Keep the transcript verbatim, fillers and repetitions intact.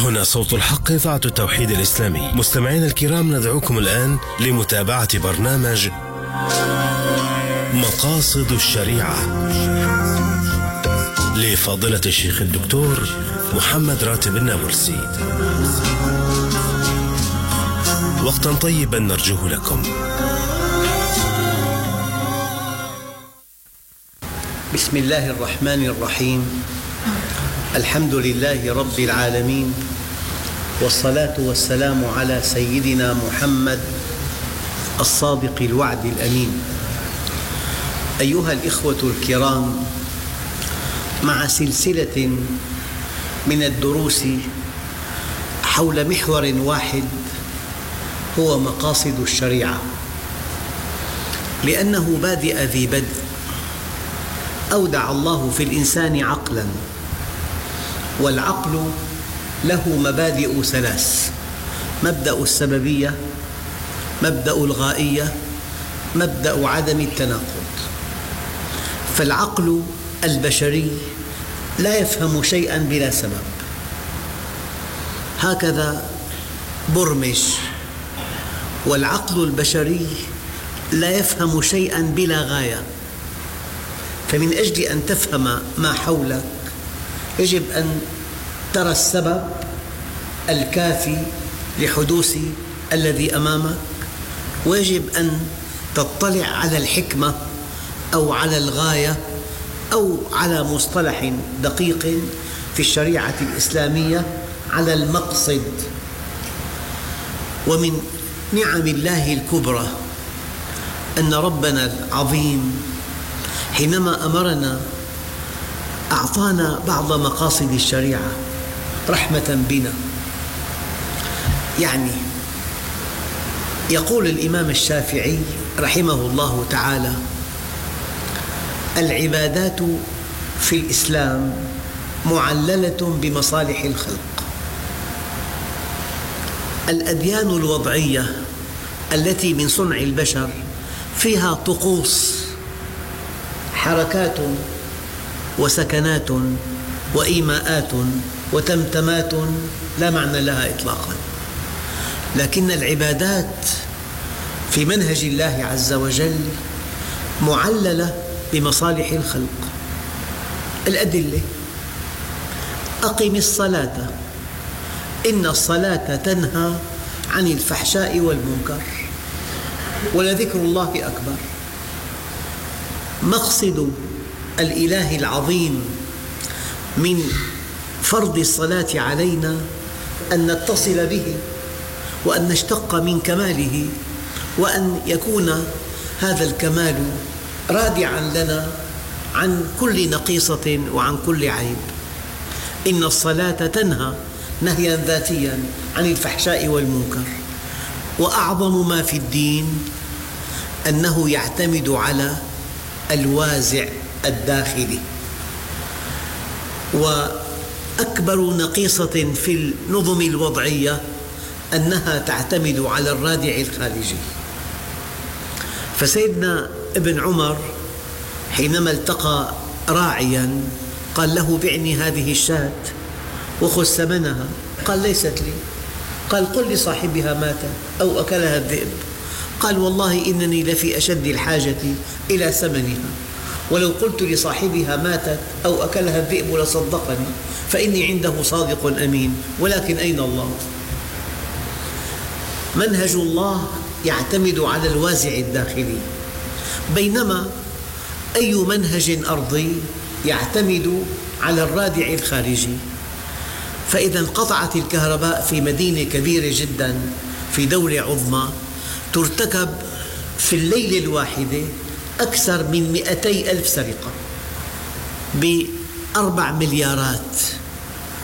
هنا صوت الحق، إذاعة التوحيد الإسلامي. مستمعينا الكرام، ندعوكم الآن لمتابعة برنامج مقاصد الشريعة لفضيلة الشيخ الدكتور محمد راتب النابلسي. وقتا طيبا نرجوه لكم. بسم الله الرحمن الرحيم. الحمد لله رب العالمين، والصلاة والسلام على سيدنا محمد الصادق الوعد الأمين. أيها الإخوة الكرام، مع سلسلة من الدروس حول محور واحد هو مقاصد الشريعة، لأنه بادئ ذي بدء. أودع الله في الإنسان عقلاً، والعقل له مبادئ ثلاث: مبدأ السببية، مبدأ الغائية، مبدأ عدم التناقض. فالعقل البشري لا يفهم شيئاً بلا سبب، هكذا برمج. والعقل البشري لا يفهم شيئاً بلا غاية، فمن أجل أن تفهم ما حولك يجب أن ترى السبب الكافي لحدوث الذي أمامك، ويجب أن تطلع على الحكمة أو على الغاية أو على مصطلح دقيق في الشريعة الإسلامية على المقصد. ومن نعم الله الكبرى أن ربنا العظيم حينما أمرنا أعطانا بعض مقاصد الشريعة رحمة بنا. يعني يقول الإمام الشافعي رحمه الله تعالى: العبادات في الإسلام معللة بمصالح الخلق. الأديان الوضعية التي من صنع البشر فيها طقوس، حركات وسكنات وإيماءات وتمتمات لا معنى لها إطلاقا، لكن العبادات في منهج الله عز وجل معللة بمصالح الخلق. الأدلة: أقم الصلاة إن الصلاة تنهى عن الفحشاء والمنكر ولذكر الله أكبر. مقصد الإله العظيم من فرض الصلاة علينا أن نتصل به، وأن نشتق من كماله، وأن يكون هذا الكمال رادعاً لنا عن كل نقيصة وعن كل عيب. إن الصلاة تنهى نهياً ذاتياً عن الفحشاء والمنكر. وأعظم ما في الدين أنه يعتمد على الوازع الداخلي، وأكبر نقيصة في النظم الوضعية أنها تعتمد على الرادع الخارجي. فسيدنا ابن عمر حينما التقى راعياً قال له: بعني هذه الشاة وخذ ثمنها. قال: ليست لي. قال: قل لصاحبها مات أو أكلها الذئب. قال: والله إنني لفي أشد الحاجة إلى ثمنها، ولو قلت لصاحبها ماتت أو أكلها الذئب لصدقني، فإني عنده صادق أمين، ولكن أين الله؟ منهج الله يعتمد على الوازع الداخلي، بينما أي منهج أرضي يعتمد على الرادع الخارجي. فإذا انقطعت الكهرباء في مدينة كبيرة جدا في دولة عظمى، ترتكب في الليلة الواحدة أكثر من مئتي ألف سرقة بأربع مليارات